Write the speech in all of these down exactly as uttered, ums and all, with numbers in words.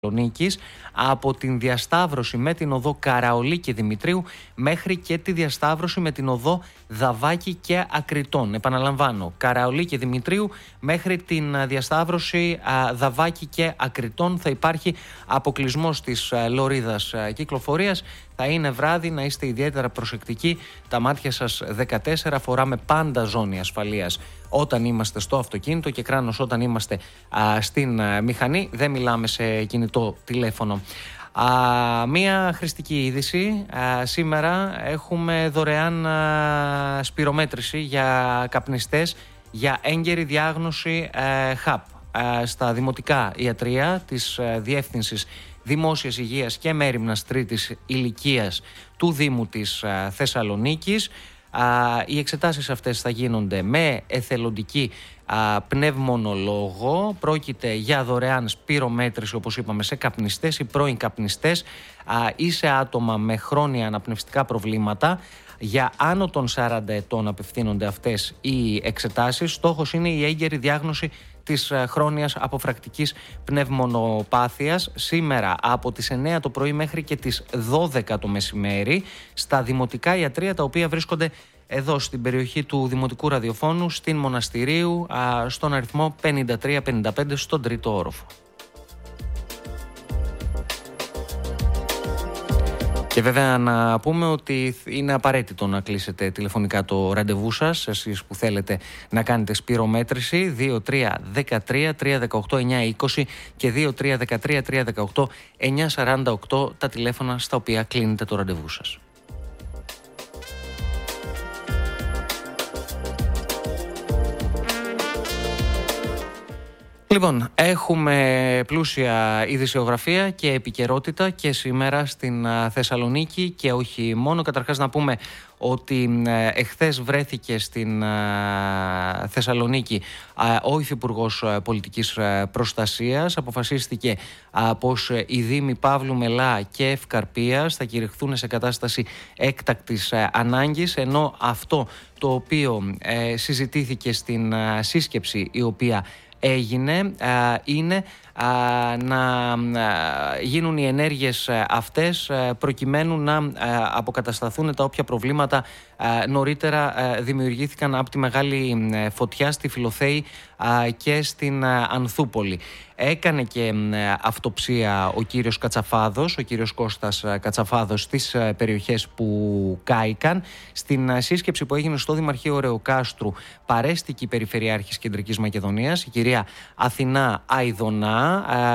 Θεσσαλονίκης, από την διασταύρωση με την οδό Καραολί και Δημητρίου μέχρι και τη διασταύρωση με την οδό Δαβάκη και Ακριτών. Επαναλαμβάνω, Καραολί και Δημητρίου μέχρι την διασταύρωση α, Δαβάκη και Ακριτών θα υπάρχει αποκλεισμός της α, λωρίδας α, κυκλοφορίας. Θα είναι βράδυ, να είστε ιδιαίτερα προσεκτικοί. Τα μάτια σας δεκατέσσερα, φοράμε πάντα ζώνη ασφαλείας όταν είμαστε στο αυτοκίνητο και κράνος όταν είμαστε α, στην α, μηχανή. Δεν μιλάμε σε κινητό τηλέφωνο. Α, μία χρηστική είδηση. Α, σήμερα έχουμε δωρεάν α, σπυρομέτρηση για καπνιστές για έγκαιρη διάγνωση α, χαπ α, στα δημοτικά ιατρεία της α, Διεύθυνσης Δημόσιας Υγείας και Μέριμνας τρίτης ηλικίας του Δήμου της α, Θεσσαλονίκης. Α, οι εξετάσεις αυτές θα γίνονται με εθελοντική α, πνευμονολόγο. Πρόκειται για δωρεάν σπυρομέτρηση, όπως είπαμε, σε καπνιστές ή πρώην καπνιστές α, ή σε άτομα με χρόνια αναπνευστικά προβλήματα. Για άνω των σαράντα ετών απευθύνονται αυτές οι εξετάσεις. Στόχος είναι η έγκαιρη διάγνωση της χρόνιας αποφρακτικής πνευμονοπάθειας. Σήμερα από τις εννέα το πρωί μέχρι και τις δώδεκα το μεσημέρι στα δημοτικά ιατρεία, τα οποία βρίσκονται εδώ στην περιοχή του Δημοτικού Ραδιοφώνου, στην Μοναστηρίου, στον αριθμό πενήντα τρία πενήντα πέντε στον τρίτο όροφο. Και βέβαια να πούμε ότι είναι απαραίτητο να κλείσετε τηλεφωνικά το ραντεβού σας, εσείς που θέλετε να κάνετε σπυρομέτρηση, δύο τρία ένα τρία τρία ένα οκτώ εννιά είκοσι και δύο τρία ένα τρία τρία ένα οκτώ εννιά σαράντα οκτώ τα τηλέφωνα στα οποία κλείνετε το ραντεβού σας. Λοιπόν, έχουμε πλούσια ειδησιογραφία και επικαιρότητα και σήμερα στην Θεσσαλονίκη και όχι μόνο. Καταρχάς να πούμε ότι εχθές βρέθηκε στην Θεσσαλονίκη ο Υφυπουργός Πολιτικής Προστασίας. Αποφασίστηκε πως οι Δήμοι Παύλου Μελά και Ευκαρπίας θα κηρυχθούν σε κατάσταση έκτακτης ανάγκης, ενώ αυτό το οποίο συζητήθηκε στην σύσκεψη η οποία έγινε α, είναι α, να α, γίνουν οι ενέργειες αυτές α, προκειμένου να α, αποκατασταθούν τα όποια προβλήματα α, νωρίτερα α, δημιουργήθηκαν από τη μεγάλη α, φωτιά στη Φιλοθέη α, και στην α, Ανθούπολη. Έκανε και α, αυτοψία ο κύριος Κατσαφάδος, ο κύριος Κώστας Κατσαφάδος, στις α, περιοχές που κάηκαν. Στην α, σύσκεψη που έγινε στο Δημαρχείο Ρεοκάστρου παρέστηκε η Περιφερειάρχης Κεντρικής Μακεδονίας, η κυρία Αθηνά Αηδονά.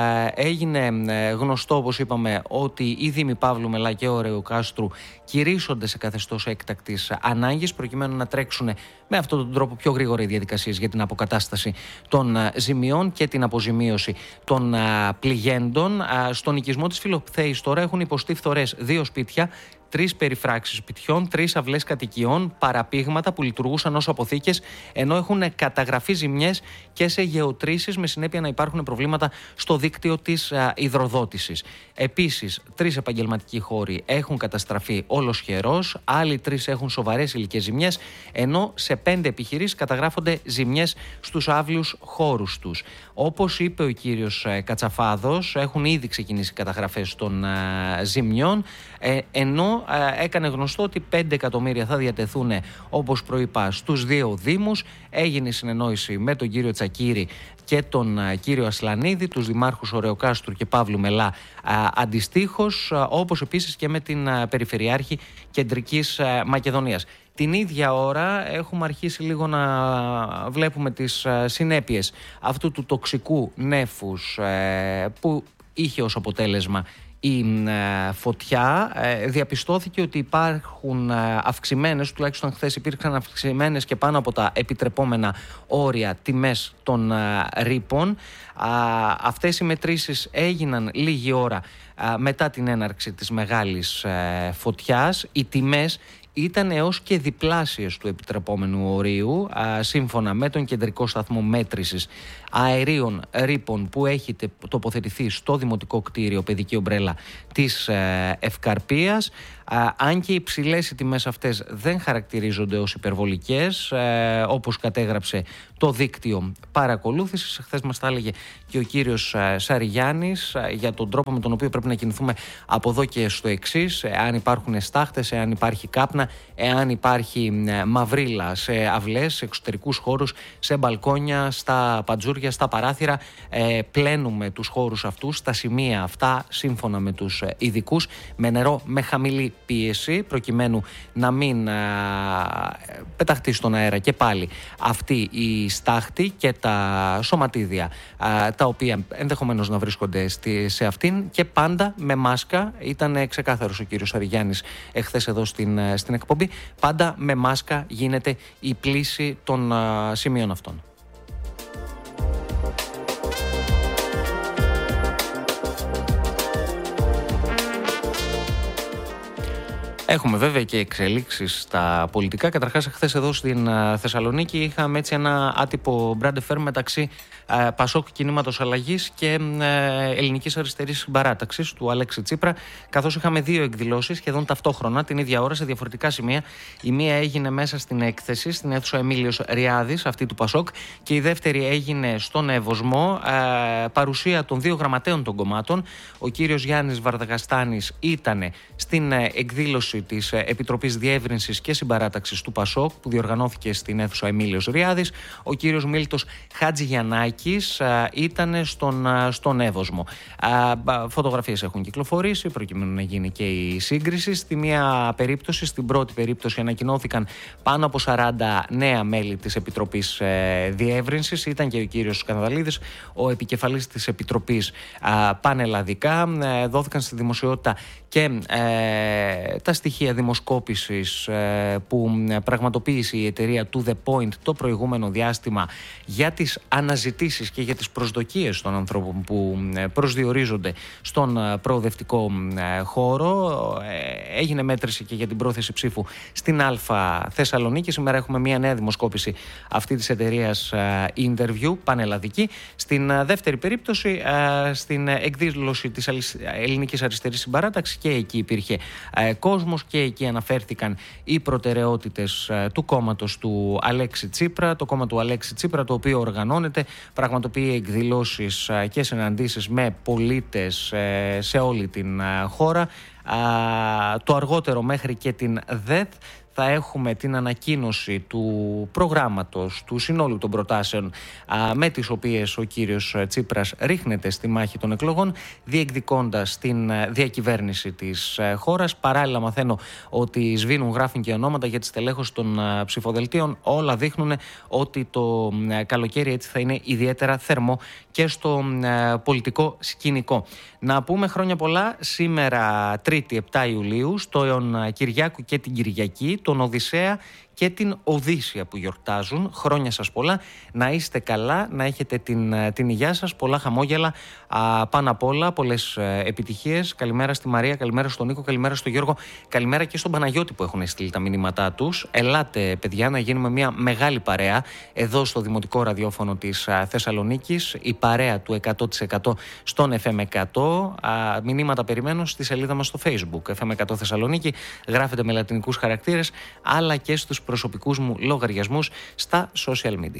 Έγινε γνωστό, όπως είπαμε, ότι οι Δήμοι Παύλου Μελά και Ρεοκάστρου κηρύσσονται σε καθεστώς έκτακτης ανάγκης προκειμένου να τρέξουν με αυτόν τον τρόπο πιο γρήγορα οι διαδικασίες για την αποκατάσταση των ζημιών και την αποζημίωση των πληγέντων. Στον οικισμό της Φιλοθέης τώρα έχουν υποστεί φθορές δύο σπίτια, τρεις περιφράξεις σπιτιών, τρεις αυλές κατοικιών, παραπήγματα που λειτουργούσαν ως αποθήκες, ενώ έχουν καταγραφεί ζημιές και σε γεωτρήσεις, με συνέπεια να υπάρχουν προβλήματα στο δίκτυο της α, υδροδότησης. Επίσης, τρεις επαγγελματικοί χώροι έχουν καταστραφεί ολοσχερός, άλλοι τρεις έχουν σοβαρές υλικές ζημιές, ενώ σε πέντε επιχειρήσεις καταγράφονται ζημιές στους άβλους χώρους τους. Όπως είπε ο κύριος Κατσαφάδος, έχουν ήδη ξεκινήσει καταγραφές των α, ζημιών, ε, ενώ έκανε γνωστό ότι πέντε εκατομμύρια θα διατεθούν, όπως προείπα, στους δύο Δήμους. Έγινε συνεννόηση με τον κύριο Τσακίρη και τον κύριο Ασλανίδη, τους δημάρχους Ρεοκάστρου και Παύλου Μελά αντιστοίχως, όπως επίσης και με την Περιφερειάρχη Κεντρικής Μακεδονίας. Την ίδια ώρα έχουμε αρχίσει λίγο να βλέπουμε τις συνέπειες αυτού του τοξικού νέφους που είχε ως αποτέλεσμα η φωτιά. Διαπιστώθηκε ότι υπάρχουν αυξημένες, τουλάχιστον χθες υπήρξαν αυξημένες και πάνω από τα επιτρεπόμενα όρια τιμές των ρήπων. Αυτές οι μετρήσεις έγιναν λίγη ώρα μετά την έναρξη της μεγάλης φωτιάς. Οι τιμές ήταν έως και διπλάσιες του επιτρεπόμενου ορίου, α, σύμφωνα με τον Κεντρικό Σταθμό Μέτρησης Αερίων Ρήπων που έχει τοποθετηθεί στο Δημοτικό Κτίριο Παιδική Ομπρέλα της ε, Ευκαρπίας. Α, αν και οι υψηλές οι τιμές αυτές δεν χαρακτηρίζονται ως υπερβολικές, ε, όπως κατέγραψε το δίκτυο παρακολούθησης. Χθες μας τα έλεγε και ο κύριος Σαριγιάννης για τον τρόπο με τον οποίο πρέπει να κινηθούμε από εδώ και στο εξής: εάν υπάρχουν στάχτες, εάν υπάρχει κάπνα, εάν υπάρχει μαυρίλα σε αυλές, σε εξωτερικούς χώρους, σε μπαλκόνια, στα παντζούρια, στα παράθυρα. Ε, πλένουμε τους χώρους αυτούς, τα σημεία αυτά, σύμφωνα με τους ειδικούς, με νερό με χαμηλή πίεση, προκειμένου να μην α, πεταχτεί στον αέρα και πάλι αυτή η στάχτη και τα σωματίδια α, τα οποία ενδεχομένως να βρίσκονται στη, σε αυτήν, και πάντα με μάσκα. Ήταν ξεκάθαρος ο κύριος Σαριγιάννης εχθές εδώ στην, στην εκπομπή. Πάντα με μάσκα γίνεται η πλύση των α, σημείων αυτών. Έχουμε βέβαια και εξελίξεις στα πολιτικά. Καταρχάς, χθες εδώ στην Θεσσαλονίκη είχαμε έτσι ένα άτυπο μπραντεφέρ μεταξύ Πασόκ Κινήματος Αλλαγής και Ελληνικής Αριστερής Συμπαράταξης του Αλέξη Τσίπρα, καθώς είχαμε δύο εκδηλώσεις σχεδόν ταυτόχρονα την ίδια ώρα σε διαφορετικά σημεία. Η μία έγινε μέσα στην έκθεση, στην αίθουσα Εμίλιος Ριάδης, αυτή του Πασόκ, και η δεύτερη έγινε στον Εύωσμο, παρουσία των δύο γραμματέων των κομμάτων. Ο κύριος Γιάννης Βαρδαγαστάνης ήταν στην εκδήλωση της Επιτροπής Διεύρυνσης και Συμπαράταξης του Πασόκ, που διοργανώθηκε στην αίθουσα Εμίλιος Ριάδης. Ο κύριος Μίλτος Χατζηγιαννάκης ήταν στον, στον Εύωσμο. Φωτογραφίες έχουν κυκλοφορήσει προκειμένου να γίνει και η σύγκριση. Στη μία περίπτωση, στην πρώτη περίπτωση, ανακοινώθηκαν πάνω από σαράντα νέα μέλη της Επιτροπής Διεύρυνσης. Ήταν και ο κύριος Σκανδαλίδης, ο επικεφαλής της Επιτροπής πανελλαδικά. Δόθηκαν στη δημοσιότητα και ε, τα στοιχεία δημοσκόπησης ε, που πραγματοποίησε η εταιρεία To The Point το προηγούμενο διάστημα για τις αναζητήσεις και για τις προσδοκίες των ανθρώπων που προσδιορίζονται στον προοδευτικό ε, χώρο. Ε, έγινε μέτρηση και για την πρόθεση ψήφου στην Α Θεσσαλονίκη. Σήμερα έχουμε μια νέα δημοσκόπηση αυτή της εταιρείας ε, Interview, πανελλαδική. Στην ε, δεύτερη περίπτωση, ε, στην εκδήλωση της Ελληνικής Αριστερής Συμπαράταξης, και εκεί υπήρχε ε, κόσμος και εκεί αναφέρθηκαν οι προτεραιότητες ε, του κόμματος του Αλέξη Τσίπρα. Το κόμμα του Αλέξη Τσίπρα, το οποίο οργανώνεται, πραγματοποιεί εκδηλώσεις ε, και συναντήσεις με πολίτες ε, σε όλη την ε, χώρα. Ε, το αργότερο μέχρι και την ΔΕΘ θα έχουμε την ανακοίνωση του προγράμματος, του συνόλου των προτάσεων α, με τις οποίες ο κύριος Τσίπρας ρίχνεται στη μάχη των εκλογών, διεκδικώντας την διακυβέρνηση της χώρας. Παράλληλα μαθαίνω ότι σβήνουν, γράφουν και ονόματα για τη στελέχωση των α, ψηφοδελτίων. Όλα δείχνουν ότι το α, καλοκαίρι έτσι θα είναι ιδιαίτερα θερμό και στο α, πολιτικό σκηνικό. Να πούμε χρόνια πολλά σήμερα, Τρίτη επτά Ιουλίου, στον Κυριάκο και την Κυριακή, τον Οδυσσέα και την Οδύσσια που γιορτάζουν. Χρόνια σας πολλά, να είστε καλά, να έχετε την, την υγειά σας, πολλά χαμόγελα, α, πάνω απ' όλα πολλές επιτυχίες. Καλημέρα στη Μαρία, καλημέρα στον Νίκο, καλημέρα στον Γιώργο, καλημέρα και στον Παναγιώτη που έχουν στείλει τα μηνύματά τους. Ελάτε παιδιά να γίνουμε μια μεγάλη παρέα εδώ στο Δημοτικό Ραδιόφωνο της Θεσσαλονίκης, η παρέα του εκατό τοις εκατό στον εφ εμ εκατό. Α, μηνύματα περιμένω στη σελίδα μας στο Facebook εφ εμ εκατό Θεσσαλονίκη, γράφετε με λατινικούς χαρακτήρες, αλλά και στους προσωπικούς μου λογαριασμούς στα social media.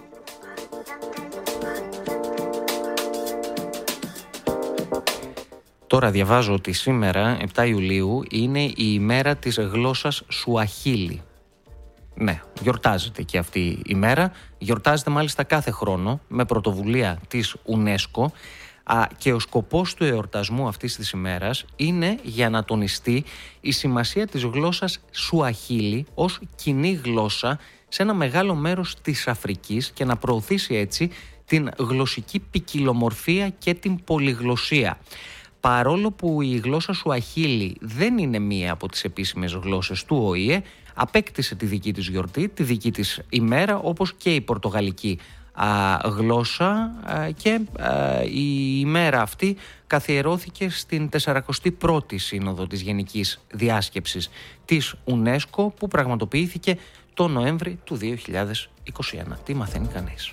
Τώρα διαβάζω ότι σήμερα, επτά Ιουλίου, είναι η ημέρα της γλώσσας Σουαχίλι. Ναι, γιορτάζεται και αυτή η μέρα. Γιορτάζεται μάλιστα κάθε χρόνο με πρωτοβουλία της UNESCO. Α, και ο σκοπός του εορτασμού αυτής της ημέρας είναι για να τονιστεί η σημασία της γλώσσας Σουαχίλι ως κοινή γλώσσα σε ένα μεγάλο μέρος της Αφρικής και να προωθήσει έτσι την γλωσσική ποικιλομορφία και την πολυγλωσσία. Παρόλο που η γλώσσα Σουαχίλι δεν είναι μία από τις επίσημες γλώσσες του Ο Η Ε, απέκτησε τη δική της γιορτή, τη δική της ημέρα, όπως και η πορτογαλική α, γλώσσα α, και α, η ημέρα αυτή καθιερώθηκε στην σαραντάτη πρώτη Σύνοδο της Γενικής Διάσκεψης της UNESCO που πραγματοποιήθηκε το Νοέμβρη του δύο χιλιάδες είκοσι ένα. Τι μαθαίνει κανείς?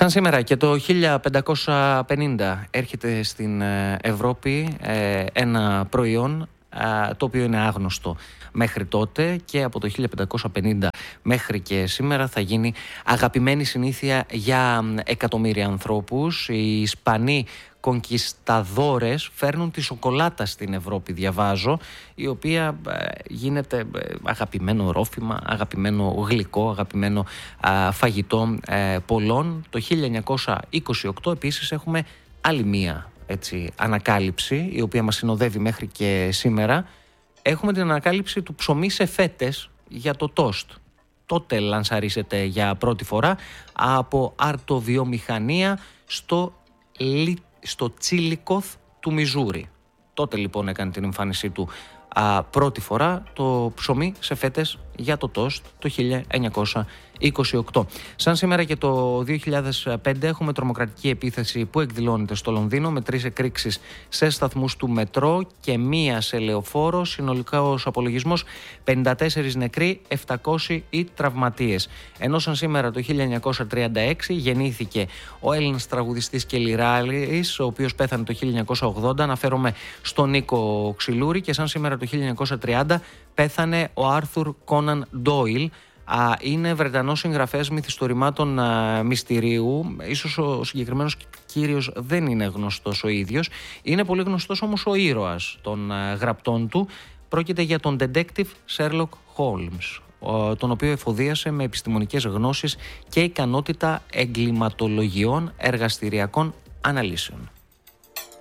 Σαν σήμερα και το χίλια πεντακόσια πενήντα έρχεται στην Ευρώπη ένα προϊόν το οποίο είναι άγνωστο μέχρι τότε και από το χίλια πεντακόσια πενήντα μέχρι και σήμερα θα γίνει αγαπημένη συνήθεια για εκατομμύρια ανθρώπους. Οι Ισπανοί κονκισταδόρες φέρνουν τη σοκολάτα στην Ευρώπη, διαβάζω, η οποία γίνεται αγαπημένο ρόφημα, αγαπημένο γλυκό, αγαπημένο φαγητό πολλών. Το χίλια εννιακόσια είκοσι οκτώ επίσης έχουμε άλλη μία έτσι, ανακάλυψη, η οποία μας συνοδεύει μέχρι και σήμερα. Έχουμε την ανακάλυψη του ψωμί σε φέτες για το τόστ. Τότε λανσαρίσεται για πρώτη φορά από αρτοβιομηχανία στο, στο Τσίλικοθ του Μιζούρι. Τότε λοιπόν έκανε την εμφάνισή του α, πρώτη φορά το ψωμί σε φέτες για το τόστ το χίλια εννιακόσια είκοσι οκτώ. Σαν σήμερα και το δύο χιλιάδες πέντε έχουμε τρομοκρατική επίθεση που εκδηλώνεται στο Λονδίνο με τρεις εκρήξεις σε σταθμούς του μετρό και μία σε λεωφόρο. Συνολικός απολογισμός πενήντα τέσσερις νεκροί, επτακόσιοι οι τραυματίες. Ενώ σαν σήμερα το χίλια εννιακόσια τριάντα έξι γεννήθηκε ο Έλληνας τραγουδιστής και λιράλης, ο οποίος πέθανε το χίλια εννιακόσια ογδόντα. Αναφέρομαι στον Νίκο Ξυλούρη. Και σαν σήμερα το χίλια εννιακόσια τριάντα πέθανε ο Άρθουρ Κόναν Ντόιλ. Είναι Βρετανός συγγραφέας μυθιστορημάτων μυστηρίου. Ίσως ο συγκεκριμένος κύριος δεν είναι γνωστός ο ίδιος. Είναι πολύ γνωστός όμως ο ήρωας των γραπτών του. Πρόκειται για τον detective Sherlock Holmes, τον οποίο εφοδίασε με επιστημονικές γνώσεις και ικανότητα εγκληματολογιών εργαστηριακών αναλύσεων.